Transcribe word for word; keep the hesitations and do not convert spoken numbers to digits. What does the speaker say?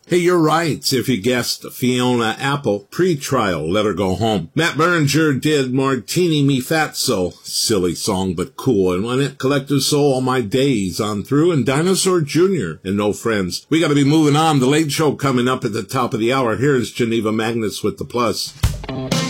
Hey, you're right. If you guessed Fiona Apple, pre-trial, let her go home. Matt Berninger did Martini Me Fatso. Silly song, but cool. And on it, Collective Soul, All My Days on through, and Dinosaur Junior and No Friends. We gotta be moving on. The Late Show coming up at the top of the hour. Here's Geneva Magnus with the Plus.